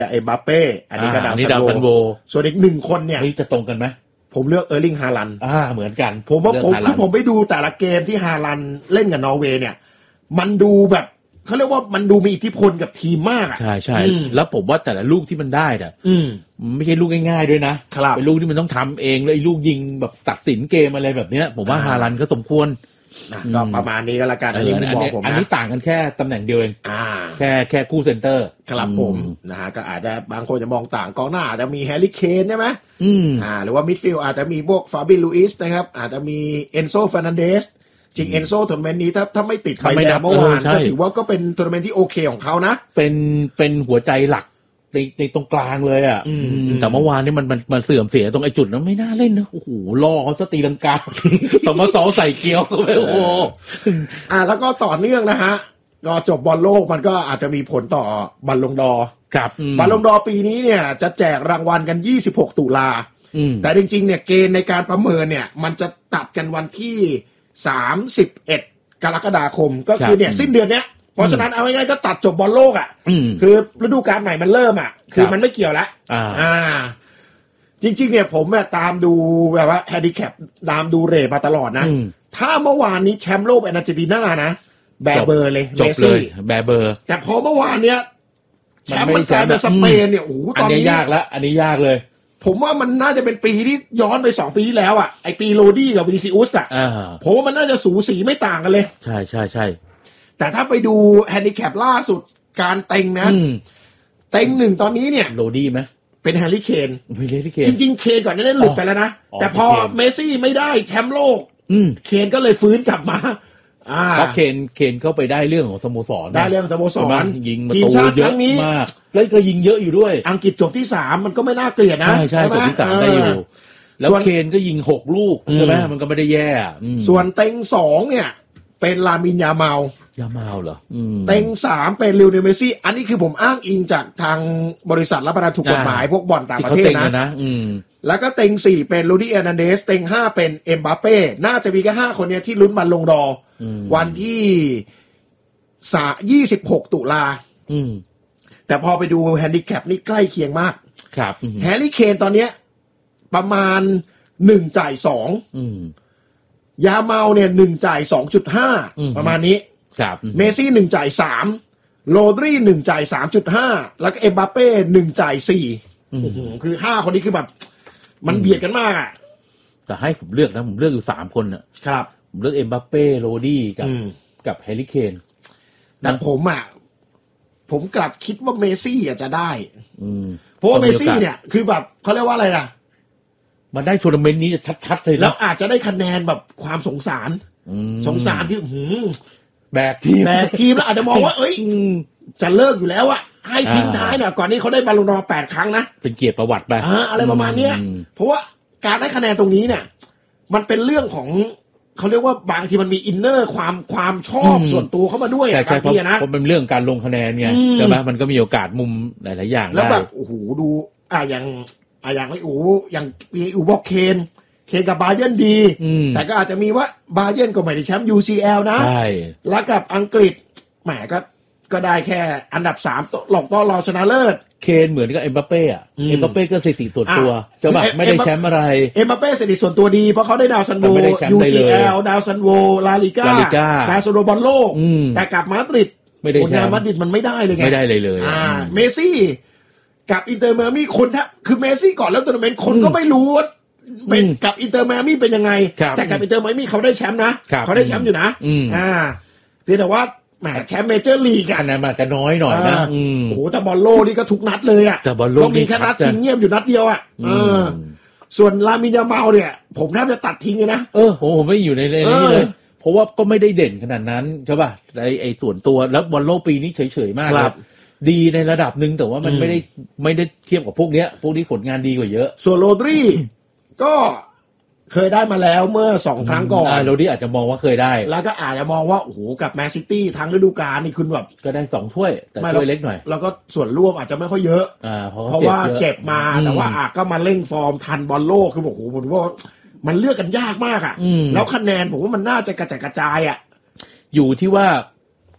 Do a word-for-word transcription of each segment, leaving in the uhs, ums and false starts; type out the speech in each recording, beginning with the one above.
เอ็มบัปเป้อันนี้ก็ดาวซันโวส่วนอีกหนึ่งคนเนี่ยจะตรงกันไหมผมเลือกเออร์ลิงฮาลันด์อ่าเหมือนกันผมว่าผมคือผมไปดูแต่ละเกมที่ฮาลันด์เล่นกับนอร์เวย์เนี่ยมันดูแบบเขาเรียกว่ามันดูมีอิทธิพลกับทีมมากอ่ะใช่ใช่แล้วผมว่าแต่ละลูกที่มันได้เนี่ยไม่ใช่ลูกง่ายๆด้วยนะเป็นลูกที่มันต้องทำเองแล้วไอ้ลูกยิงแบบตัดสินเกมอะไรแบบเนี้ยผมว่าฮาลันด์ก็สมควรก็ประมาณนี้ก็แล้วกันอันนี้ผมบอกผมนะอันนี้ต่างกันแค่ตำแหน่งเดียวเองแค่แค่คู่เซนเตอร์ครับผมนะฮะก็อาจจะบางคนจะมองต่างกองหน้าอาจจะมีแฮร์รี่เคนใช่ไหมอ่าหรือว่ามิดฟิลด์อาจจะมีพวกฟาบิลูอิสนะครับอาจจะมีเอนโซเฟอร์นันเดสจริงเอนโซทัวร์นาเมนต์นี้ถ้าถ้าไม่ติดใบแดงเมื่อวานก็ถือว่าก็เป็นทัวร์นาเมนต์ที่โอเคของเขานะเป็นเป็นหัวใจหลักในในตรงกลางเลยอ่ะแต่เมื่อวานนี่มันมันมันเสื่อมเสียตรงไอ้จุดนั้นไม่น่าเล่นนะโอ้โหล่อเขาสตีลังกาสมสอใส่เกียวเข้าไปโอ้โหอ่าแล้วก็ต่อเนื่องนะฮะก็จบบอลโลกมันก็อาจจะมีผลต่อบอลลงดอร์ครับบอลลงดอร์ปีนี้เนี่ยจะแจกรางวัลกันยี่สิบหกตุลาแต่จริงๆเนี่ยเกณฑ์ในการประเมินเนี่ยมันจะตัดกันวันที่สามสิบเอ็ดกรกฎาคมก็คือเนี่ยสิ้นเดือนเนี้ยเพราะฉะนั้นเอาง่ายๆก็ตัดจบบอลโลกอ่ะคือฤดูกาลใหม่มันเริ่มอ่ะคือมันไม่เกี่ยวแล้วอ่าจริงๆเนี่ยผมเนี่ยตามดูแบบว่าแฮนดิแคปตามดูเรทมาตลอดนะถ้าเมื่อวานนี้แชมป์โลกเป็นอาร์เจนตินานะแบเบอร์เลยจบเลยแบเบอร์แต่พอเมื่อวานเนี้ยแชมป์มันกลายเป็นสเปนเนี่ยโอ้โหตอนนี้ยากแล้วอันนี้ยากเลยผมว่ามันน่าจะเป็นปีที่ย้อนไปสองปีที่แล้วอ่ะไอปีโรดี้กับวินิซิอุสอ่ะผมว่ามันน่าจะสูสีไม่ต่างกันเลยใช่ใช่ใช่แต่ถ้าไปดูแฮนดิแคปล่าสุดการเต็งนะเต็งหนึ่งตอนนี้เนี่ยโรดี้ไหมเป็นแฮร์รี่เคนเป็นแฮร์รี่เคนจริงๆเคนก่อนหน้านั้นหลุดไปแล้วนะแต่พอเมสซี่ไม่ได้แชมป์โลกเคนก็เลยฟื้นกลับมาเพราะเคนเคนเข้าไปได้เรื่องของสโมสรได้เรื่องสโมสรยิงประตูเยอะมากแล้วก็ยิงเยอะอยู่ด้วยอังกฤษจบที่สามมันก็ไม่น่าเกลียดนะใช่ใช่จบที่สามได้อยู่แล้วเคนก็ยิงหกลูกใช่ไหมมันก็ไม่ได้แย่ส่วนเต็งสองเนี่ยเป็นลามินยาเมายาเมาเหรอเต็งสามเป็นลิวเนลเมสซี่อันนี้คือผมอ้างอิงจากทางบริษัทรับประกันถูกกฎหมายพวกบ่อนต่างประเทศนะแล้วก็เต็งสี่เป็นลูดี้เอร์นันเดสเต็งห้าเป็นเอ็มบัปเป้น่าจะมีแค่ห้าคนเนี้ยที่ลุ้นบอลลงดอวันที่สายี่สิบหกตุลาแต่พอไปดูแฮนดิแคปนี่ใกล้เคียงมากครับแฮร์รี่เคนตอนเนี้ยประมาณหนึ่งจ่ายสองยาเมาเนี่ยหนึ่งจ่ายสองจุดห้าประมาณนี้ครับเมซี่หนึ่งจ่ายสามโรดรีหนึ่งจ่ายสามจุดห้าแล้วก็เอ็มบัปเป้หนึ่งจ่ายสี่คือห้าคนนี้คือแบบมันเบียดกันมากอ่ะแต่ให้ผมเลือกนะผมเลือกอยู่สามคนอ่ะครับผมเลือกเอ็มบัปเป้โรดี้กับกับแฮร์รี่เคนแต่ผมอ่ะผมกลับคิดว่าเมซี่อาจจะได้เพราะว่าเมซี่เนี่ยคือแบบเขาเรียกว่าอะไรล่ะมันได้ทัวร์นาเมนต์นี้จะชัดๆเลยแล้วอาจจะได้คะแนนแบบความสงสารสงสารที่หืมแบกทีมแบกทีมแล้วอาจจะมองว่าเอ้ยจะเลิกอยู่แล้วอะให้ทิ้งท้ายหน่อยก่อนนี้เขาได้บอลลูนดอร์แปดครั้งนะเป็นเกียรติประวัติไปอะไรประมาณเนี้ยเพราะว่าการได้คะแนนตรงนี้เนี่ยมันเป็นเรื่องของเขาเรียกว่าบางทีมันมีอินเนอร์ความความชอบส่วนตัวเข้ามาด้วยใช่เพราะเพราะเป็นเรื่องการลงคะแนนไงใช่ไหมมันก็มีโอกาสมุมหลายๆอย่างแล้วแบบโอ้โหดูอ่ะอย่างอ่ะอย่างไอ้อูอย่างอูบอกเคนเคนกับบาเยิร์นดีแต่ก็อาจจะมีว่าบาเยิร์นก็ไม่ได้แชมป์ ยู ซี แอล นะใช่แล้วกับอังกฤษแหมก็ก็ได้แค่อันดับสามหลอกต้อนรอชนะเลิศเคนเหมือนกับเอ็มบัปเป้อะเอ็มบัปเป้ก็สถิติส่วนตัวใช่ป่ะไม่ได้แชมป์อะไรเอ็มบัปเป้สถิติส่วนตัวดีเพราะเขาได้ดาวซันโว ยู ซี แอล ดาวซันโวลาลิก้าดาวซันโวบอลโลกแต่กับมาดริดผลงานมาดริดมันไม่ได้เลยไงไม่ได้เลยเลยอ่าเมซี่กับอินเตอร์เมมี่คนถ้าคือเมซี่ก่อนแล้วทัวร์นาเมนต์คนก็ไม่รู้ว่าเป็นกับอินเตอร์เมมี่เป็นยังไงแต่กับอินเตอร์เมมี่เขาได้แชมป์นะเขาได้แชมป์อยู่นะอ่าเพียงแต่ว่าแหมแชมป์เมเจอร์ลีกอ่ะนั่นมันจะน้อยหน่อยนะโอ้โหแต่บอลโลกนี่ก็ทุกนัดเลยอ่ะแต่บอลโลกมีแค่นัดทิ้งเงียบอยู่นัดเดียวอ่ะเออส่วนลามินยาเมาเนี่ยผมแทบจะตัดทิ้งเลยนะเออผมไม่อยู่ในเรื่องนี้เลยเพราะว่าก็ไม่ได้เด่นขนาดนั้นใช่ป่ะไอไอส่วนตัวแล้วบอลโลกปีนี้เฉยๆมากเลยดีในระดับหนึ่งแต่ว่ามันไม่ได้ไม่ได้เทียบกับพวกเนี้ยพวกนี้ผลงานดีกว่าเยอะส่วนโรดรีก็เคยได้มาแล้วเมื่อสองครั้งก่อนโรดรีอาจจะมองว่าเคยได้แล้วก็อาจจะมองว่าโอ้โหกับแมนซิตี้ทั้งฤดูกาลนี่คุณแบบก็ได้สองถ้วยแต่ถ้วยเล็กหน่อยแล้วก็ส่วนร่วมอาจจะไม่ค่อยเยอะอ่าเพราะว่าเจ็บมาแต่ว่าอาจก็มาเร่งฟอร์มทันบอลโลกคือบอกโอ้โหผมว่ามันเลือกกันยากมากอ่ะแล้วคะแนนผมว่ามันน่าจะกระจายกระจายอ่ะอยู่ที่ว่า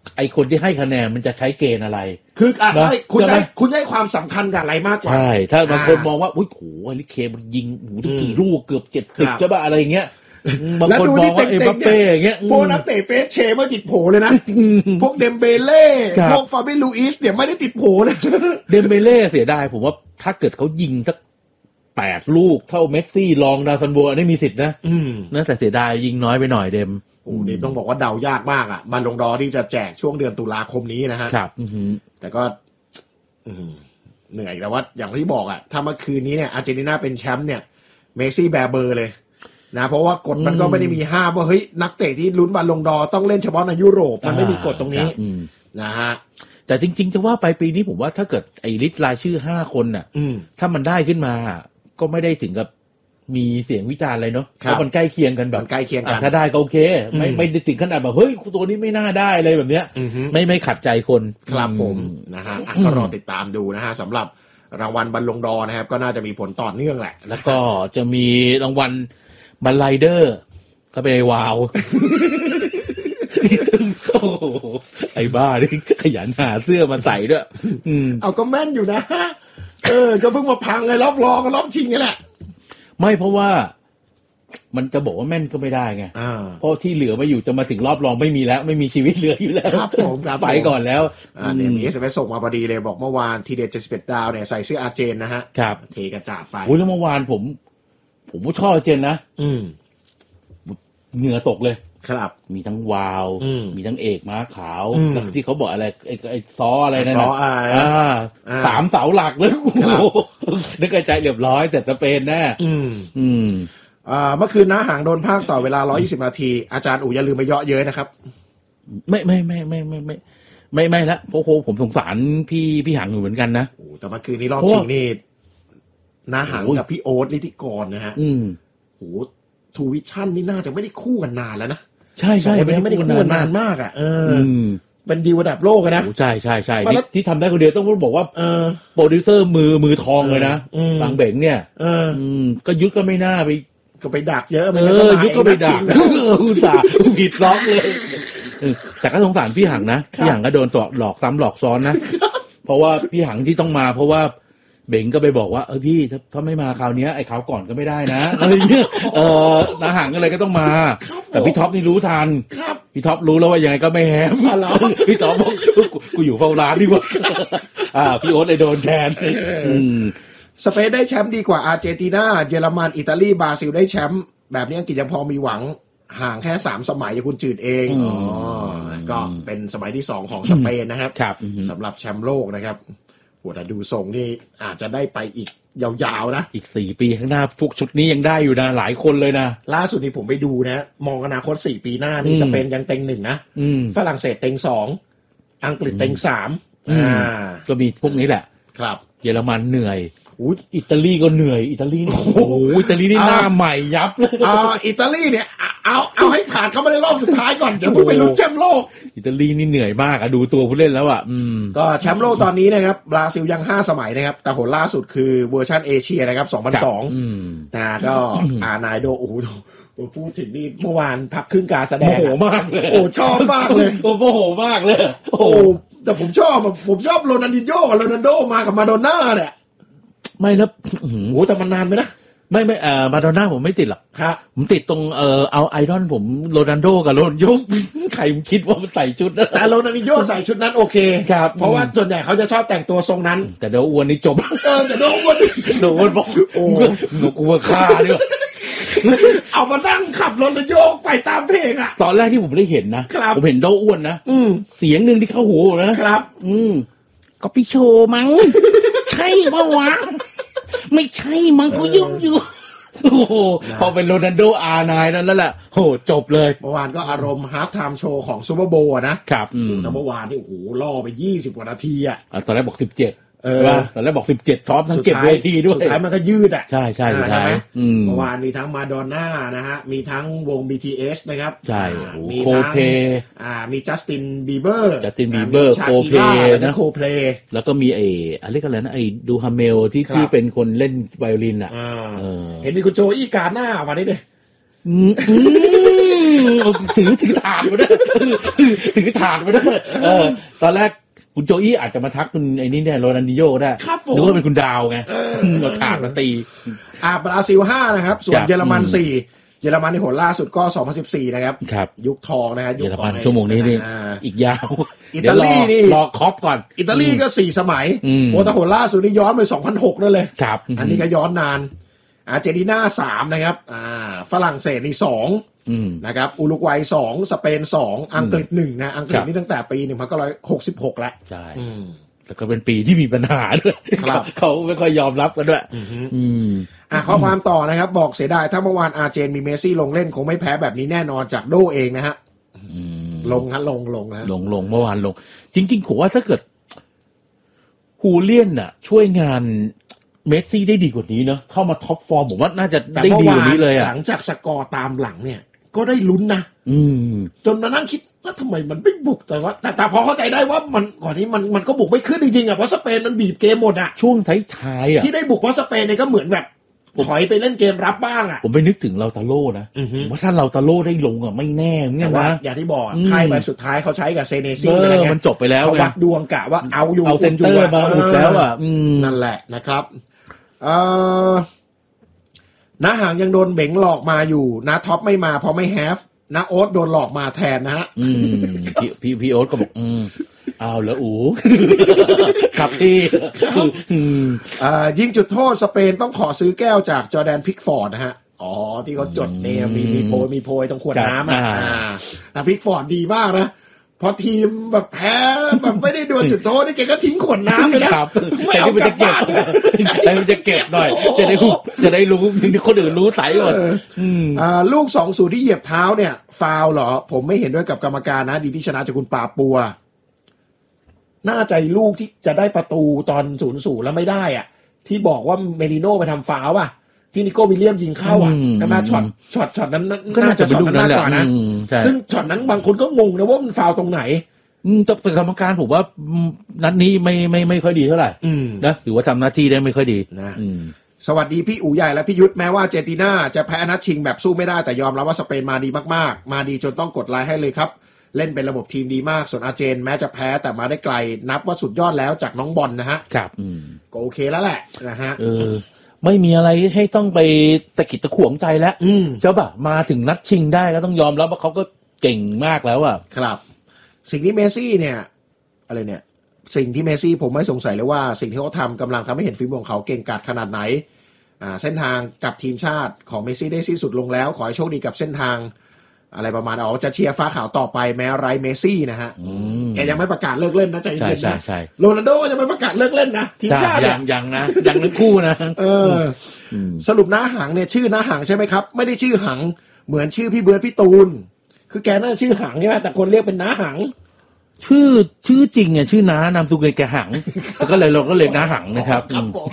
ไอคนที่ให้คะแนนมันจะใช้เกณฑ์อะไรคืออ่ะใช่คุณได้คุณได้ความสำคัญกับอะไรมากกว่าใช่ถ้าบางคนมองว่าอุ้ยโหไอ้ลิเคมันยิงโหตั้งกี่ลูกเกือบเจ็ดสิบใช่ป่ะอะไรอย่างเงี้ยบางคนมองว่าเอ็มบัปเป้อย่างเงี้ยพวกนักเตะเฟสเชมาติดโผเลยนะพวกเดมเบเล่พวกฟาเบลูอิสเนี่ยไม่ได้ติดโผเลยเดมเบเล่เสียดายผมว่าถ้าเกิดเขายิงสักแปดลูกเท่าเมสซี่ลองดาวซันโบอันนี้มีสิทธิ์นะนะแต่เสียดายยิงน้อยไปหน่อยเดมโอ้นี่ต้องบอกว่าเดายากมากอ่ะมันลงดอที่จะแจกช่วงเดือนตุลาคมนี้นะฮะครับแต่ก็เหนื่อยแต่ว่าอย่างที่บอกอ่ะถ้าเมื่อคืนนี้เนี่ยอาร์เจนตินาเป็นแชมป์เนี่ยเมสซี่แบร์เบอร์เลยนะเพราะว่ากฎมันก็ไม่ได้มีห้ามว่าเฮ้ยนักเตะที่ลุ้นบอลลงดอต้องเล่นเฉพาะในยุโรปมันไม่มีกฎตรงนี้นะฮะแต่จริงๆจะว่าไปปีนี้ผมว่าถ้าเกิดไอ้ลิสต์รายชื่อห้าคนน่ะถ้ามันได้ขึ้นมาก็ไม่ได้ถึงกับมีเสียงวิจารณ์อะไรเนาะเพราะมันใกล้เคียงกันแบบใกล้เคียงกันถ้าได้ก็โอเคไม่ไม่ได้ถึงขนาดแบบเฮ้ยตัวนี้ไม่น่าได้เลยแบบเนี้ยไม่ไม่ขัดใจคนครับผมนะฮะก็รอติดตามดูนะฮะสำหรับรางวัลบอลลงดอนะครับก็น่าจะมีผลต่อเนื่องแหละแล้วก็จะมีรางวัลบัลไลเดอร์ก็เป็นไอ้วาวโอ้ไอ้บ้านี่ขยันหาเสื้อมาใส่ด้วยเอาก็แม่นอยู่นะเออก็เพิ่งมาพังไงรอบรองรอบชิงนี่แหละไม่เพราะว่ามันจะบอกว่าแม่นก็ไม่ได้ไงเพราะที่เหลือมาอยู่จะมาถึงรอบรองไม่มีแล้วไม่มีชีวิตเหลืออยู่แล้วครับผมไปก่อนแล้วอ่าเนี่ยมี เอส เอ็ม เอส ส่งมาพอดีเลยบอกเมื่อวานทีเด็ดเจ็ดสิบเอ็ดดาวเนี่ยใส่เสื้ออาร์เจนนะฮะครับเทกระจาดไปโอ้ยแล้วเมื่อวานผมผมก็ชอบอาร์เจนนะอืมเหงื่อตกเลยครับมีทั้งวาวมีทั้งเอกม้าขาวแล้วที่เขาบอกอะไรไอ้ไอ้ซออะไรนั่นน่ะอ่าสามเสาหลักเลยนึกใจเรียบร้อยเสร็จสเปนแน่อืมอืมอ่าเมื่อคืนน้าหางโดนภาคต่อเวลาหนึ่งร้อยยี่สิบนาทีอาจารย์อู๋อย่าลืมไปเยาะเย้ยนะครับไม่ไม่ไม่ไม่ไม่ไม่ไม่ไม่ละเพราะผมสงสารพี่พี่หางอยู่เหมือนกันนะโอ้แต่เมื่อคืนนี้รอบชิงนี่น้าหางกับพี่โอ๊ตฤทธิกรนะฮะอืมโหทูวิชั่นนี่น่าจะไม่ได้คู่กันนานแล้วนะใช่ใช่ไม่ได้คู่กันนานมากอ่ะเออเป็นดีลระดับโลกนะใช่ใช่ใช่ที่ทำได้คนเดียวต้องบอกว่าโปรดิวเซอร์มือมือทองเลยนะบางเบงเนี่ยก็ยุทธก็ไม่น่าไปก็ไปดักเยอะมันก็ยุทธก็ไปดักอุตส่าห์ผิดล็อกเลยแต่ก็สงสารพี่หังนะพี่หังก็โดนหลอกซ้ำหลอกซ้อนนะเพราะว่าพี่หังที่ต้องมาเพราะว่าเบงก็ไปบอกว่าเออพี่ถ้าไม่มาคราวนี้ไอ้คราวก่อนก็ไม่ได้นะอะไรเงี้ยเออนาหังอะไรก็ต้องมาแต่พี่ท็อปนี่รู้ทันพี่ท็อปรู้แล้วว่ายังไงก็ไม่แฮมพี่ท็อปบอกกูอยู่เฝ้าร้านดีกว่าอ่าพี่โอ๊ตเลยโดนแทนสเปนได้แชมป์ดีกว่าอาร์เจนตินาเยอรมันอิตาลีบราซิลได้แชมป์แบบนี้อังกฤษยังพอมีหวังห่างแค่สามสมัยอย่างคุณจืดเองอ๋อก็เป็นสมัยที่สองของสเปนนะครับสำหรับแชมป์โลกนะครับโหแต่ดูทรงนี่อาจจะได้ไปอีกยาวๆนะอีกสี่ปีข้างหน้าพวกชุดนี้ยังได้อยู่นะหลายคนเลยนะล่าสุดนี่ผมไปดูนะมองอนาคตสี่ปีหน้านี่สเปนยังเต็งหนึ่งนะฝรั่งเศสเต็งสองอังกฤษเต็งสามอ่าก็มีพวกนี้แหละครับเยอรมันเหนื่อยอิตาลีก็เหนื่อยอิตาลีนี่โอ้โหอิตาลีนี่หน้าใหม่ยับเลยอ่าอิตาลีเนี่ยเอาเอาให้ผ่านเข้ามาในรอบสุดท้ายก่อนเดี๋ยวเพิ่งไปลุ้นแชมป์โลกอิตาลีนี่เหนื่อยมากอะดูตัวผู้เล่นแล้วอะอืมก็แชมป์โลกตอนนี้นะครับบราซิลยังห้าสมัยนะครับแต่ผลล่าสุดคือเวอร์ชันเอเชียนะครับสองพันสองนะก็อานายโดโอ้โหพูดถึงนี่เมื่อวานพักครึ่งการแสดงโอ้โหมากเลยโอ้ชอบมากเลยโอ้โหมากเลยโอ้แต่ผมชอบผมชอบโรนัลดินโญ่กับโรนัลโดมากับมาโดน่าเนี่ยไม่แล้วโอ้แต่มันนานไหมนะไม่ไม่เอ่อมาโดน่าผมไม่ติดหรอกครับผมติดตรงเอ่อเอาไอดอลผมโรนัลโดกับโรนัลโดใครคิดว่ามันใส่ชุดนะแต่โรนัลโดใส่ชุดนั้นโอเคครับเพราะว่าส่วนใหญ่เขาจะชอบแต่งตัวทรงนั้นแต่เดี๋ยวอ้วนนี่จบเออแต่เดี๋ยวอ้วนโดนบอกโอ้หนูกลัวฆ่าด้วยเอามานั่งขับรถแล้วโยกไปตามเพลงอ่ะตอนแรกที่ผมได้เห็นนะผมเห็นโดอ้วนนะเสียงหนึ่งที่เข้าหูนะครับอืมก็พี่โชว์มั้งใช่ปะวะไม่ใช่มั้งเขายุ่งอยู่โอ้โหพอเป็นโรนัลโดอาร์ไนน์นั่นแล้วแหละโหจบเลยเมื่อวานก็อารมณ์ฮาล์ฟไทม์โชว์ของซูเปอร์โบว์นะครับแต่เมื่อวานนี่โอ้โหล่อไปยี่สิบกว่านาทีอ่ะตอนแรกบอกสิบเจ็ดเออตอนแรกบอกสิบเจ็ดท็อปทั้งเก็บเวทีด้วยสุดท้ายมันก็ยืดอ่ะใช่ใช่สุดท้ายเมื่อวานมีทั้งมาดอนน่านะฮะมีทั้งวง บี ที เอส นะครับใช่มีโคเพอ่ามีจัสตินบีเบอร์จัสตินบีเบอร์โคเพนะโคเพลแล้วก็มีไอ้อะไรกันแล้วนะไอ้ดูฮาเมลที่ที่เป็นคนเล่นไวโอลินอ่ะเห็นมีคุณโจอี้การหน้ามาดิเลยถือถือถาดมาด้วยถือถาดมาด้วยเออตอนแรกคุณโจอี้อาจจะมาทักคุณไอ้นี่เนี่ยโรนัลดิโญ่ได้หรือว่าเป็นคุณดาวไงเอาถาดมาตีอ่าบราซิลห้านะครับส่วนเยอรมันสี่เยอรมันในผลล่าสุดก็สองพันสิบสี่นะครับยุคทองนะฮะยุคเยอรมันชั่วโมงนี้นี่อีกยาวอิตาลีนี่รอครอปก่อนอิตาลีก็สี่สมัยโอตาโหล่าสุดนี่ย้อนไปสองพันหกนั่นเลยครับอันนี้ก็ย้อนนานอาร์เจนตินาสามนะครับอ่าฝรั่งเศสนี่สองนะครับอุรุกวัยสองสเปนสองอังกฤษหนึ่งนะอังกฤษนี่ตั้งแต่ปีหนึ่งพันเก้าร้อยหกสิบหกแล้วใช่แต่ก็เป็นปีที่มีปัญหาด้วยเขาไม่ค่อยยอมรับกันด้วยอืมอ่ะข้อความต่อนะครับบอกเสียดายถ้าเมื่อวานอาร์เจนมีเมสซี่ลงเล่นคงไม่แพ้แบบนี้แน่นอนจากโดเองนะฮะลงฮะลงลงนะลงลงเมื่อวานลงจริงๆผมว่าถ้าเกิดฮูเลียนน่ะช่วยงานเมสซี่ได้ดีกว่านี้เนาะเข้ามาท็อปฟอร์มผมว่าน่าจะได้ดีกว่านี้เลยอ่ะหลังจากสกอร์ตามหลังเนี่ยก็ได้ลุ้นนะจนมานั่งคิดว่าทำไมมันไม่บุกแต่ว่าแต่แต่พอเข้าใจได้ว่ามันก่อนนี้มันมันก็บุกไม่ขึ้นจริงๆอ่ะเพราะสเปนมันบีบเกมหมดอ่ะช่วงท้ายๆอ่ะที่ได้บุกเพราะสเปนเนี่ยก็เหมือนแบบถอยไปเล่นเกมรับบ้างอ่ะผมไปนึกถึงเราตาโล่นะว่าถ้าเราตาโล่ได้ลงอ่ะไม่แน่เงี้ยนะอย่างที่บอกไพ่ใบสุดท้ายเขาใช้กับเซเนซี่อะไรเงี้ยมันจบไปแล้วเขาวัดดวงกะว่าเอาอยู่เอาเซนเตอร์มาอุดแล้วอ่ะนั่นแหละนะครับเอ่อน้าหางยังโดนเบ่งหลอกมาอยู่น้าท็อปไม่มาเพราะไม่แฮฟน้าโอ๊ตโดนหลอกมาแทนนะฮะพี่พี่พี่โอ๊ตก็บอกอืมเอาแล้วอู๋ครับพี่ยิงจุดโทษสเปนต้องขอซื้อแก้วจากจอร์แดนพิกฟอร์ดนะฮะอ๋อที่เขาจดเนี่ยมีมีโพยมีโพยตรงขวดน้ำอ่ะแต่พิกฟอร์ดดีมากนะพอทีมแบบแพ้แบบไม่ได้โดนจุดโทษนี่แกก็ทิ้งขวดน้ำเลยนะไม่เอากลับบ้านแต่มันจะเก็บหน่อยจะได้จะได้รู้ที่คนอื่นรู้ใส่ก่อนลูกสองศูนย์ที่เหยียบเท้าเนี่ยฟาวเหรอผมไม่เห็นด้วยกับกรรมการนะดีที่ชนะจากคุณปาปัวน่าใจลูกที่จะได้ประตูตอนศูนย์ศูนย์แล้วไม่ได้อ่ะที่บอกว่าเมริโน่ไปทำฟาวอ่ะที่นิโก้วิลเลียมยิงเข้าอ่ะใช่ไหมช็อตช็อตช็อตนั้นน่าจะช็อตนั้นมากกว่านะซึ่งช็อตนั้นบางคนก็งงนะว่ามันฟาวตรงไหนแต่กรรมการผมว่านัดนี้ไม่ไม่ไม่ค่อยดีเท่าไหร่นะถือว่าทำหน้าที่ได้ไม่ค่อยดีนะสวัสดีพี่อู๋ใหญ่และพี่ยุทธแม้ว่าเจติน่าจะแพ้นัดชิงแบบสู้ไม่ได้แต่ยอมรับว่าสเปนมาดีมากๆมาดีจนต้องกดไลค์ให้เลยครับเล่นเป็นระบบทีมดีมากส่วนอาร์เจนแม้จะแพ้แต่มาได้ไกลนับว่าสุดยอดแล้วจากน้องบอลนะฮะครับก็โอเคแล้วแหละนะฮะเออไม่มีอะไรให้ต้องไปตะกิดตะขวงใจแล้วเจ้าบ่ามาถึงนัดชิงได้ก็ต้องยอมรับว่าเขาก็เก่งมากแล้วอ่ะครับสิ่งที่เมสซี่เนี่ยอะไรเนี่ยสิ่งที่เมสซี่ผมไม่สงสัยเลยว่าสิ่งที่เขาทำกำลังทำให้เห็นฝีมือของเขาเก่งกาจขนาดไหนอ่าเส้นทางกับทีมชาติของเมสซี่ได้สิ้นสุดลงแล้วขอให้โชคดีกับเส้นทางอะไรประมาณอ๋อจะเชียร์ฟ้าขาวต่อไปแม้ไร้เมสซี่นะฮะแกยังไม่ประกาศเลิกเล่นนะใจเย็นๆนะโรนัลโดก็จะไม่ประกาศเลิกเล่นนะทีมชาติยังยังนะยังทั้งคู่นะเออสรุปน้าหางเนี่ยชื่อน้าหางใช่ไหมครับไม่ได้ชื่อหางเหมือนชื่อพี่เบิร์ดพี่ตูนคือแกน่าชื่อหางใช่ไหมแต่คนเรียกเป็นน้าหางชื่อชื่อจริงอ่ะชื่อน้านามสกุลแกหังแล้วก็เลยเราก็เลยน้าหังนะครับ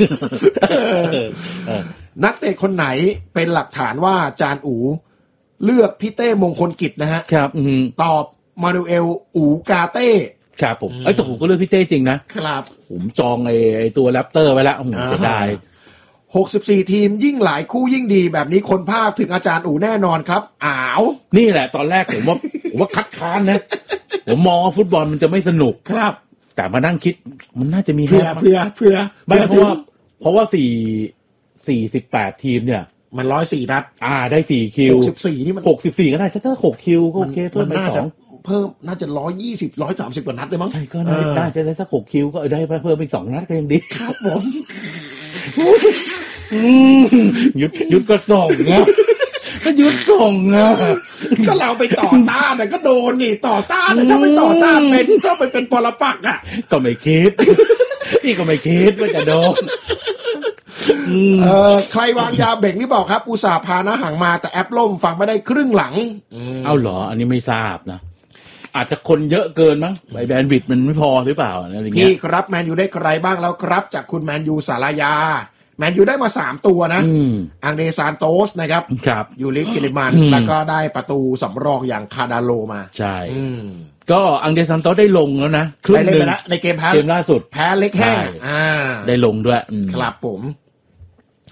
นักเตะคนไหนเป็นหลักฐานว่าจานอูเลือกพี่เต้มงคลกิจนะฮะครับตอบมานูเอลอูกาเต้ครับผมไอ้ตัวผมก็เลือกพี่เต้จริงนะครับผมจองไอ้ไอ้ตัวแรปเตอร์ไว้แล้วผมเสียดายหกสิบสี่ทีมยิ่งหลายคู่ยิ่งดีแบบนี้คนภาคถึงอาจารย์อูแน่นอนครับอ้าวนี่แหละตอนแรกผมว่าผมว่าคัดค้านนะผมมองว่าฟุตบอลมันจะไม่สนุกครับแต่มานั่งคิดมันน่าจะมีเพื่อเพื่อเพื่อไม่เพราะว่าเพราะว่าสี่สี่สิบแปดทีมเนี่ยมันร้อยสี่นัดอ่าได้สี่คิวหกสิบสี่นี่มันหกสิบสี่ก็ได้ถ้าหกคิวก็โอเคเพิ่มไปสองเพิ่มน่าจะร้อยยี่สิบร้อยสามสิบกว่านัดเลยมั้งใช่ก็ได้จะได้สักหกคิวก็ได้เพิ่มไปสองนัดก็ยังดีครับผมยุดยุดก็ส่งนะก็ยุดส่งนะก็เราไปต่อต้านก็โดนนี่ต่อต้านถ้าไม่ต่อต้านเป็นก็ไปเป็นปรปักษ์อ่ะก็ไม่คิดนี่ก็ไม่คิดว่าจะโดนเออใครวางยาเบ่งนี่บอกครับอุตส่าห์พานะหังมาแต่แอปล่มฟังไม่ได้ครึ่งหลังเอาเหรออันนี้ไม่ทราบนะอาจจะคนเยอะเกินมั้งใบแบนด์วิดมันไม่พอหรือเปล่าอะไรอย่างเงี้ยพี่ครับแมนยูได้ใครบ้างแล้วครับจากคุณแมนยูสารยาแมนยูได้มาสามตัวนะอังเดซานโตสนะครับครับยูริคิลิมันแล้วก็ได้ประตูสำรองอย่างคาดาโลมาใช่ก็อังเดซานโตสได้ลงแล้วนะครึ่งนึงในเกมแพ้เกมล่าสุดแพ้เล็กแห้งอ่าได้ลงด้วยครับผม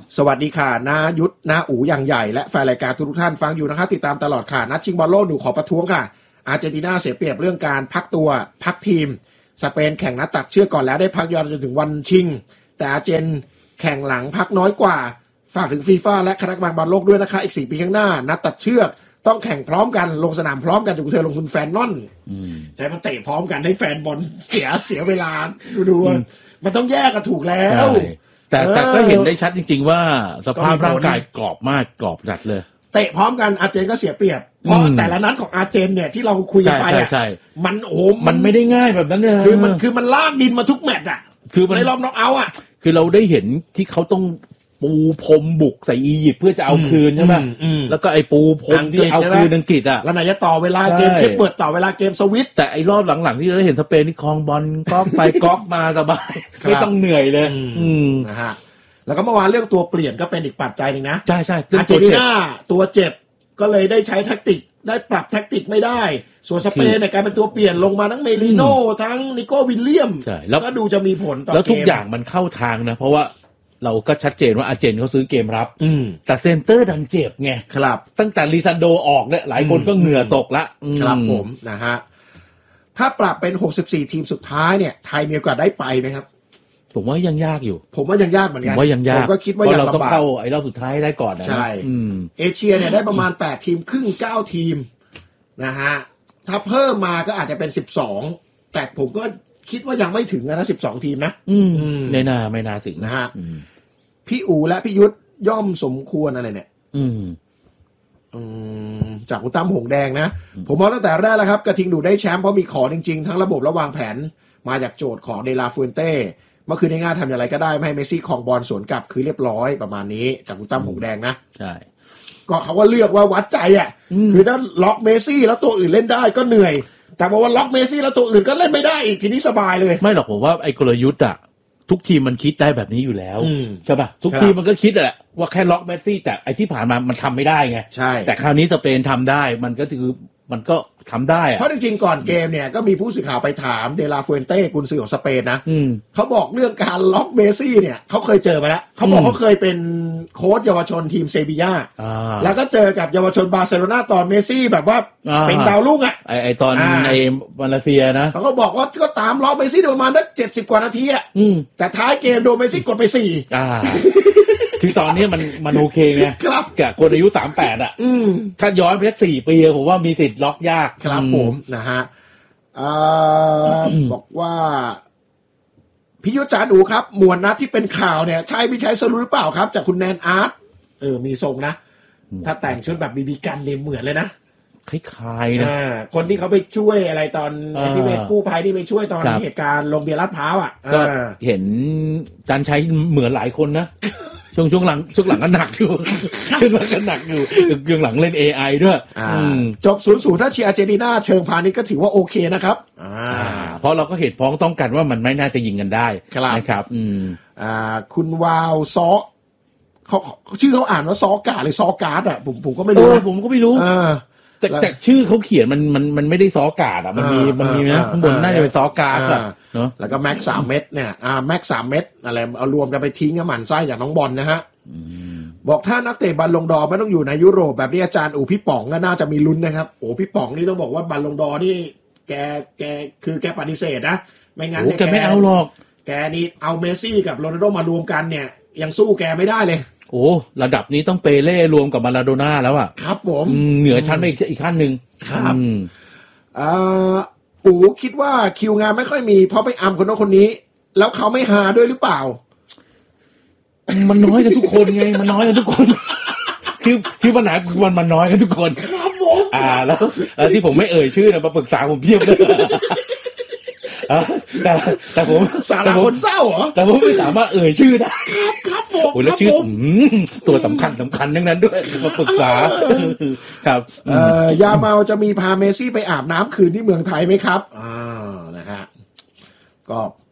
สวัสดีค่ะนายุทธนาอูอย่างใหญ่และแฟนรายการทุกท่านฟังอยู่นะคะติดตามตลอดค่ะนัดชิงบอลโลกหนูขอประท้วงค่ะอาร์เจนตินาเสียเปรียบเรื่องการพักตัวพักทีมสเปนแข่งนัดตัดเชือกก่อนแล้วได้พักยาวจนถึงวันชิงแต่อาร์เจนแข่งหลังพักน้อยกว่าฝากถึงฟีฟ่าและคณะกรรมการบอลโลกด้วยนะคะอีกสี่ปีข้างหน้านัดตัดเชือกต้องแข่งพร้อมกันลงสนามพร้อมกันถึงเธอลงทุนแฟนนอนใช้มันเตะพร้อมกันให้แฟนบอลเสียเสียเวลาดูดูมันต้องแยกกันถูกแล้วแต่แต่ก็เห็นได้ชัดจริงๆว่าสภาพร่างกายกรอบมากกรอบจัดเลยเตะพร้อมกันอาร์เจนก็เสียเปรียบเพราะแต่ละนัดของอาร์เจนเนี่ยที่เราคุยกันไปอ่ะมันโอ้มันไม่ได้ง่ายแบบนั้นเลยคือมันคือมันลากดินมาทุกแมตช์อ่ะคือในรอบน็อกเอาท์อ่ะคือเราได้เห็นที่เขาต้องปูพรมบุกใส่อียิปต์เพื่อจะเอาคืนใช่ไหมแล้วก็ไอ้ปูพรมที่เอาคืนอังกฤษอ่ะแล้วไหนจะต่อเวลาเกมเก็บเปิดต่อเวลาเกมสวิตแต่ไอ้รอบหลังๆที่เราได้เห็นสเปนนี่คลองบอลก๊อกไปก๊อกมาสบายไม่ต้องเหนื่อยเลยนะฮะแล้วก็เมื่อวานเรื่องตัวเปลี่ยนก็เป็นอีกปัจจัยหนึ่งนะใช่ใช่อาร์เจนตินาตัวเจ็บก็เลยได้ใช้แทคติกได้ปรับแทคติกไม่ได้ส่วนสเปนเนี่ยกลายเป็นตัวเปลี่ยนลงมาทั้งเมลิโน่ทั้งนิโก้วิลเลียมก็ดูจะมีผลต่อเกมแล้วทุกอย่างมันเข้าทางนะเพราะว่าเราก็ชัดเจนว่าอาร์เจนเขาซื้อเกมรับแต่เซนเตอร์ดันเจ็บไงครับตั้งแต่ลิซันโดออกเนี่ยหลายคนก็เหงื่อตกละครับผมนะฮะถ้าปรับเป็นหกสิบสี่ทีมสุดท้ายเนี่ยไทยมีโอกาสได้ไปไหมครับผมว่ายังยากอยู่ผมว่ายังยากเหมือนกันผมว่ายังยากผมก็คิดว่ายังลำบากเราต้องเข้าไอ้รอบสุดท้ายได้ก่อนนะใช่เอเชียเนี่ยได้ประมาณแปดทีมครึ่งเก้าทีมนะฮะถ้าเพิ่มมาก็อาจจะเป็นสิบสองแต่ผมก็คิดว่ายังไม่ถึงนะสิบสองทีมนะอืมไม่น่าไม่น่าถึงนะฮะพี่อูและพี่ยุทธย่อมสมควรอะไรเนี่ยอืมอืมจากคุณตั้มหงแดงนะผมมองตั้งแต่แรกแล้วครับกระทิงดูได้แชมป์เพราะมีขอจริงๆทั้งระบบและวางแผนมาจากโจทย์ของเดลาฟูเอนเต้เมื่อคืนในงานทำอย่างไรก็ได้ไม่ให้เมสซี่ครองบอลสวนกลับคือเรียบร้อยประมาณนี้จากคุณตั้มหงแดงนะใช่ก็เขาก็เลือกว่าวัดใจอ่ะคือถ้าล็อกเมสซี่แล้วตัวอื่นเล่นได้ก็เหนื่อยแต่บอกว่าล็อกเมสซี่แล้วตัวอื่นก็เล่นไม่ได้อีกทีนี้สบายเลยไม่หรอกผมว่าไอ้กลยุทธ์อ่ะทุกทีมมันคิดได้แบบนี้อยู่แล้วใช่ป่ะทุกทีมมันก็คิดแหละว่าแค่ล็อกเมสซี่แต่ไอ้ที่ผ่านมามันทำไม่ได้ไงใช่แต่คราวนี้สเปนทำได้มันก็คือมันก็ทำได้อะเพราะจริงๆก่อนเกมเนี่ยก็มีผู้สื่อข่าวไปถามเดลาฟูเอนเต้กุนซือของสเปนนะเขาบอกเรื่องการล็อกเมสซี่เนี่ยเขาเคยเจอมาแล้วเขาบอกเขาเคยเป็นโค้ชเยาวชนทีมเซบีย่าแล้วก็เจอกับเยาวชนบาร์เซโลนาตอนเมสซี่แบบว่าเป็นดาวรุ่งอ่ะไอไอตอนไอมาเลเซียนะเขาก็บอกว่าก็ตามล็อกเมสซี่ประมาณนักเจ็ดสิบกว่านาทีอ่ะแต่ท้ายเกมโดนเมสซี่กดไปสี่คือตอนนี้มันมันโอเคไงแกคนอายุสามแปดอ่ะถ้าย้อนไปสักสี่ปีผมว่ามีสิทธิ์ล็อกยากครับผมนะฮะบอกว่าพี่ยุทธจาดูครับมวลนัดที่เป็นข่าวเนี่ยใช่ไม่ใช่สรุปหรือเปล่าครับจากคุณแนนอาร์ตเออมีทรงนะถ้าแต่งชุดแบบบีบีกันเนี่ยเหมือนเลยนะคล้ายๆนะคนที่เขาไปช่วยอะไรตอนที่ไปกู้ภัยที่ไปช่วยตอนเหตุการณ์ลงเบียร์ลาดพร้าวอ่ะก็เห็นการใช้เหมือนหลายคนนะช่วงช่วงหลังช่วงหลังก็หนักอยู่ช่วงหลังก็หนักอยู่ช่วงหลังเล่น เอ ไอ ด้วยจบ ศูนย์ ศูนย์ ถ้าเชียร์อาร์เจนตินาเชิงพาณิชย์ก็ถือว่าโอเคนะครับเพราะเราก็เห็นพ้องต้องกันว่ามันไม่น่าจะยิงกันได้นะครับอืมอ่าคุณวาวซอเขาชื่อเขาอ่านว่าซอกาหรือซอการ์ดอ่ะผมผมก็ไม่รู้ผมก็ไม่รู้แต่แต่ชื่อเขาเขียนมันมันมันไม่ได้ซอกาดอ่ะมันมีมันมีนะข้างบนน่าจะเป็นซอกาดอ่ะเนาะแล้วก็แม็กสามเม็ดเนี่ยอ่าแม็กสามเม็ดอะไรเอารวมกันไปทิ้งกับหมันไส้อย่างน้องบอลนะฮะบอกถ้านักเตะบอลลงดอไม่ต้องอยู่ในยุโรปแบบนี้อาจารย์อู๋พี่ป๋องก็น่าจะมีลุ้นนะครับโอ้พี่ป๋องนี่ต้องบอกว่าบอลลงดอนี่แกแกคือแกปฏิเสธนะไม่งั้นเนี่ยแกไม่เอาหรอกแกนี่เอาเมสซี่กับโรนัลโดมารวมกันเนี่ยยังสู้แกไม่ได้เลยโอ้ระดับนี้ต้องเปเล่รวมกับมาราโดน่าแล้วอ่ะครับผมเหนือชั้นไปอีกขั้นหนึ่งครับอ่าอู๋คิดว่าคิวงานไม่ค่อยมีเพราะไปอัมคนโน้นคนนี้แล้วเขาไม่หาด้วยหรือเปล่ามันน้อยกันทุกคนไงมันน้อยกันทุกคนคือคือปัญหาคือมันมันน้อยกันทุกคนครับผมอ่าแล้วแล้วที่ผมไม่เอ่ยชื่อนะมาปรึกษาผมเพียบเลยแต่แต่ผมสาระคนเศร้าเหรอแต่ผมไม่สามารถเอ่ยชื่อได้ครับครับผมโอ้แล้วชื่อตัวสำคัญสำคัญทั้งนั้นด้วยมาปรึกษาครับเอ่อยาเมาจะมีพาเมซี่ไปอาบน้ำคืนที่เมืองไทยไหมครับอ่านะฮะก็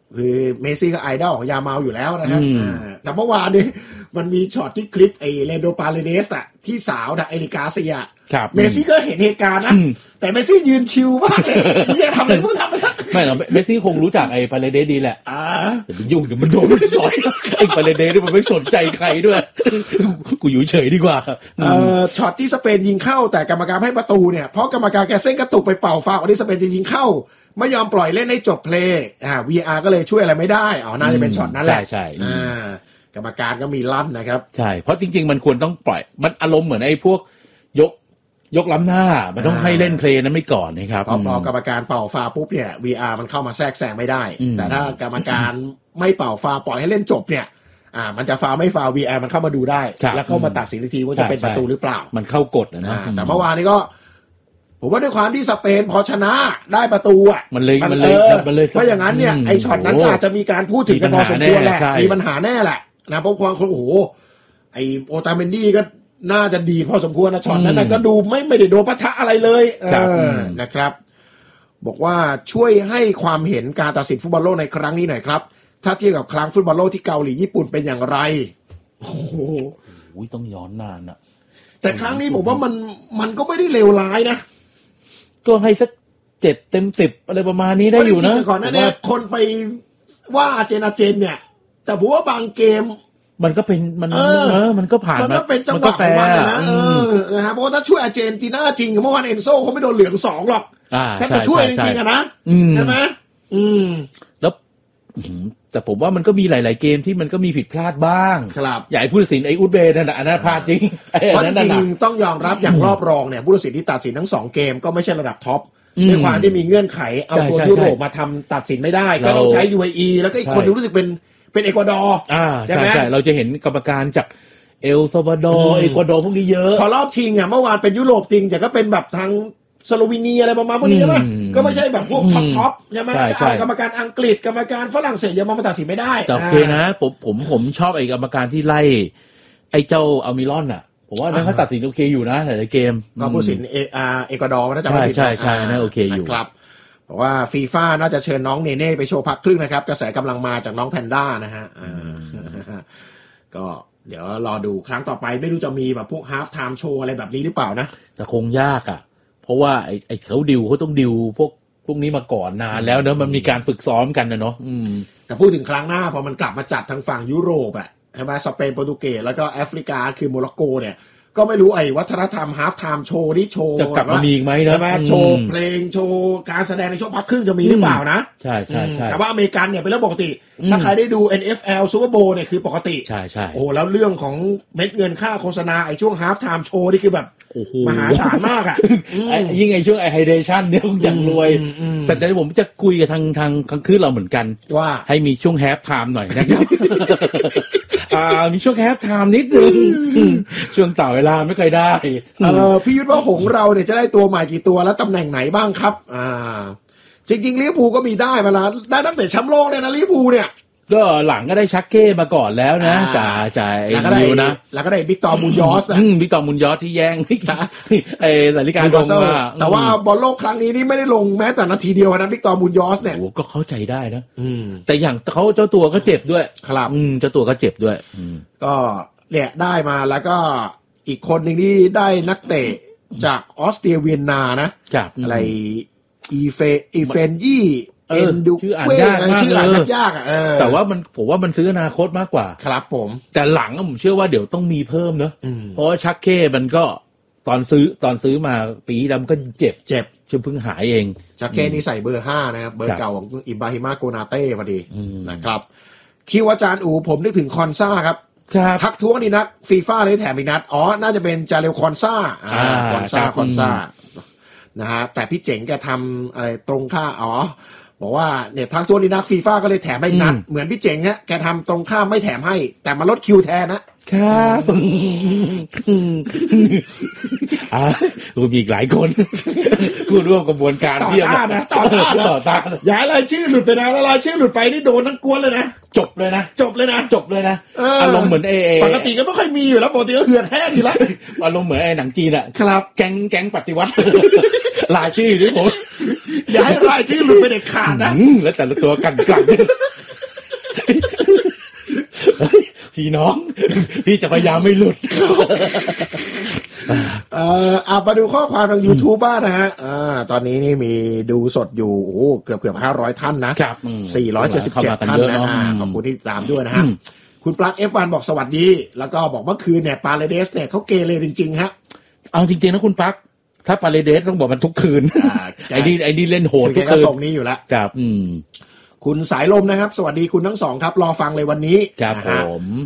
คือเมสซี่ก็ไอดอลของยาเมาอยู่แล้วนะครับแต่เมื่อวานนี้มันมีช็อตที่คลิปไอ้เรนโดปาเลเดสอะที่สาวดักเอลิกาเซียเมสซี่ก็เห็นเหตุการณ์นะแต่เมสซี่ยืนชิลมากเลยไม่อยากทำอะไรมึงทำไปสักไม่หรอกเมสซี่คงรู้จักไอ้ปาเลเดสดีแหละอ่าแต่ไปยุ่งเดี๋ยวมันโดนมันสอยไอ้ปาเลเดสนี่มันไม่สนใจใครด้วยกูอยู่เฉยดีกว่าเอ่อช็อตที่สเปนยิงเข้าแต่กรรมการให้ประตูเนี่ยเพราะกรรมการแกเส้นกระตุกไปเป่าฟาวล์ที่สเปนจะยิงเข้าไม่ยอมปล่อยเล่นให้จบเพลย์อ่า วี อาร์ ก็เลยช่วยอะไรไม่ได้อ๋อน่าจะเป็นช็อตนั้นแหละใช่ๆอ่ากรรมการก็มีลั่นนะครับใช่เพราะจริงๆมันควรต้องปล่อยมันอารมณ์เหมือนไอ้พวกยกยกล้ำหน้ามันต้องให้เล่นเพลย์นั้นไม่ก่อนนะครับพอพอกรรมการเป่าฟาวล์ปุ๊บเนี่ย วี อาร์ มันเข้ามาแทรกแซงไม่ได้แต่ถ้ากรรมการไม่เป่าฟาวล์ปล่อยให้เล่นจบเนี่ยอ่ามันจะฟาวล์ไม่ฟาวล์ วี อาร์ มันเข้ามาดูได้แล้วเข้ามาตัดสินอีกทีว่าจะเป็นประตูหรือเปล่ามันเข้ากฎนะแต่เมื่อวานนี้ก็ผมว่าด้วยความที่สเปนพอชนะได้ประตูอ่ะมันเลยมันเลยมันเลยเพราะอย่างนั้นเนี่ยไอช็อตนั้นอาจจะมีการพูดถึงกันพอสมควรแหละมีปัญหาแน่แหละนะเพราะความโอ้โหไอโอตาเมนดี้ก็น่าจะดีพอสมควรนะช็อตนั้นก็ดูไม่ไม่ได้โดนปะทะอะไรเลยนะครับบอกว่าช่วยให้ความเห็นการตัดสินฟุตบอลโลกในครั้งนี้หน่อยครับถ้าเทียบกับครั้งฟุตบอลโลกที่เกาหลีญี่ปุ่นเป็นอย่างไรโอ้โหต้องย้อนนานอะแต่ครั้งนี้ผมว่ามันมันก็ไม่ได้เลวร้ายนะก็ให้สักเจ็ดเต็มสิบอะไรประมาณนี้ได้อยู่นะก่อนหน้านี้คนไปว่าอาเจนอาเจนเนี่ยแต่ผมว่าบางเกมมันก็เป็นมันเออมันก็ผ่านมันก็เป็นจังหวะของมันนะเออนะฮะเพราะว่าถ้าช่วยอาร์เจนตินาจริงเมื่อวานเอนโซ่เขาไม่โดนเหลืองสองหรอกแค่จะช่วยจริงๆอะนะใช่ไหมอืมแล้วแต่ผมว่ามันก็มีหลายๆเกมที่มันก็มีผิดพลาดบ้างครับใหญ่ผู้ตัดสินไอ้อุซเบย์นั่นแหละอันนั้นพลาดจริงเพราะจริงต้องยอมรับอย่างรอบรองเนี่ยผู้ตัดสินที่ตัดสินทั้งสองเกมก็ไม่ใช่ระดับท็อปด้วยความที่มีเงื่อนไขเอาตัวยุโรปมาทำตัดสินไม่ได้ก็ต้องใช้ ยู เอ อี แล้วก็อีกคนนึงรู้สึกเป็นเป็นเอกวาดอร์อ่าใช่ใช่เราจะเห็นกรรมการจากเอลซัลวาดอร์เอกวาดอร์พวกนี้เยอะพอรอบชิงอ่ะเมื่อวานเป็นยุโรปจริงแต่ก็เป็นแบบทางสโลวีเนียอะไรประมาณพวกนี้ใช่ไหมก็ไม่ใช่แบบพวกท็อปท็อปใช่ไหมเอากรรมการอังกฤษกรรมการฝรั่งเศสยังมาตัดสินไม่ได้แต่โอเคนะผมผมผมชอบไอ้กรรมการที่ไล่ไอ้เจ้าอัลมิรอนอ่ะผมว่านั่นเขาตัดสินโอเคอยู่นะหลายเกมก็ผู้ตัดสินเออาเอกวาดอร์น่าจะไม่ผิดใช่ใช่น่าโอเคอยู่ครับบอกว่าฟีฟ่าน่าจะเชิญน้องเนเน่ไปโชว์พักครึ่งนะครับกระแสกำลังมาจากน้องแพนด้านะฮะก็เดี๋ยวรอดูครั้งต่อไปไม่รู้จะมีแบบพวกฮาล์ฟไทม์โชว์อะไรแบบนี้หรือเปล่านะแต่คงยากอ่ะเพราะว่าไอ้ไอ้เขาดิวเขาต้องดิวพวกพวกนี้มาก่อนนานแล้วเนอะมันมีการฝึกซ้อมกันนะเนาะแต่พูดถึงครั้งหน้าพอมันกลับมาจัดทางฝั่งยุโรปอ่ะใช่ไหมสเปนโปรตุเกสแล้วก็แอฟริกาคือโมร็อกโกเนี่ยก็ไม่รู้ไอ้วัฒนธรรมฮาล์ฟไทม์โชว์ที่โชว์จะกลับมามีอีกไหมนะใช่ไหมโชว์เพลงโชว์การแสดงในช่วงพักครึ่งจะมีหรือเปล่านะใช่ใช่ใช่แต่ว่าอเมริกันเนี่ยเป็นเรื่องปกติถ้าใครได้ดู เอ็น เอฟ แอล Super Bowl เนี่ยคือปกติใช่ใช่โอ้แล้วเรื่องของเม็ดเงินค่าโฆษณาไอ้ช่วงฮาล์ฟไทม์โชว์นี่คือแบบมหาศาลมากอ่ะยิ่งไอ้ช่วงไอ้ไฮเดชั่นเนี่ยคงจังรวยแต่เดี๋ยวผมจะคุยกับทางทางทางคือเราเหมือนกันว่าให้มีช่วงแฮปไทม์หน่อยนะครับอ่ามีช่วงแฮปไทม์นิดนึงช่วงต่อเวลาไม่เคยได้เออพี่ยุทธว่าหงเราเนี่ยจะได้ตัวใหม่กี่ตัวและตำแหน่งไหนบ้างครับอ่าจริงๆลิเวอร์พูลก็มีได้มาแล้วได้ตั้งแต่แชมป์โลกเนี่ยนะลิเวอร์พูลเนี่ยก็หลังก็ได้ชักเก้มาก่อนแล้วนะจ่าจ่าไอ้ดิวนะแล้วก็ได้บิ๊กตอมุนยอสอ่ะบิ๊กตอมุนยอสที่แย่งไอ้สาริการลงมาแต่ว่าบอลโลกครั้งนี้นี่ไม่ได้ลงแม้แต่นาทีเดียวนะบิ๊กตอมุนยอสเนี่ยโอ้ก็เข้าใจได้นะแต่อย่างเขาเจ้าตัวก็เจ็บด้วยครับเจ้าตัวก็เจ็บด้วยก็เนี่ยได้มาแล้วก็อีกคนหนึ่งที่ได้นักเตะจากออสเตรียเวียนนานะอะไรอีเฟอีเฟนยี่เอ็นดูชื่ออ่านยากมากชื่ออ่านยากอ่ะแต่ว่ามันผมว่ามันซื้ออนาคตมากกว่าครับผมแต่หลังผมเชื่อว่าเดี๋ยวต้องมีเพิ่มเนอะเพราะว่าชักเก้มันก็ตอนซื้อตอนซื้อมาปีแล้วมันก็เจ็บเจ็บชื่อเพิ่งหายเองชักเก้นี่ใส่เบอร์ห้านะครับเบอร์เก่าของอิบราฮิมาโกนาเต้พอดีนะครับคิวอาจารย์อูผมนึกถึงคอนซ่าครับทักท้วงดีนักฟีฟ่าเลยแถมอีกนัดอ๋อน่าจะเป็นจาเรลคอนซ่าคอนซ่าคอนซ่านะฮะแต่พี่เจ๋งแกทำอะไรตรงค่าอ๋อบอกว่าเนี่ยทางตัวนี้นักฟีฟ่าก็เลยแถมให้นัดเหมือนพี่เจ๋งฮะแกทำตรงข้ามไม่แถมให้แต่มาลดคิวแทนนะครับอ่ากูมีอีกหลายคนกูร่วมกระบวนการเทียบนะต่อต้านต่อต้านอย่าอะไรชื่อหลุดไปนะแล้วรายชื่อหลุดไปนี่โดนทั้งกวนเลยนะจบเลยนะจบเลยนะจบเลยนะอารมณ์เหมือนเอปกติก็ไม่ค่อยมีอยู่แล้วปกติก็เหือดแห้งอยู่แล้วอารมณ์เหมือนไอ้หนังจีนอ่ะครับแก๊งแก๊งปฏิวัติรายชื่อหรือผมเอย่าให้รายชื่อหลุดไปเด็ดขาดนะแล้วแต่ละตัวกันกลั่นพี่น้องพี่จะพยายามไม่หลุดเอ่อเอามาดูข้อความทาง YouTube บ้างนะฮะอ่าตอนนี้นี่มีดูสดอยู่โอ้เกือบเกือบห้าร้อยท่านนะครับสี่ร้อยเจ็ดสิบเจ็ดท่านนะฮะขอบคุณที่ติดตามด้วยนะฮะคุณปลั๊ก เอฟ วัน บอกสวัสดีแล้วก็บอกเมื่อคืนเนี่ยปาเลเดสเนี่ยเขาเกเรจริงๆฮะเอาจริงๆนะคุณปลั๊กถ้าปาเลเดสต้องบอกมันทุกคืนไอ้นี่ไอ้นี่เล่นโหดทุกคืนส่งนี้อยู่แล้วครับอืมคุณสายลมนะครับสวัสดีคุณทั้งสองครับรอฟังเลยวันนี้ครับผม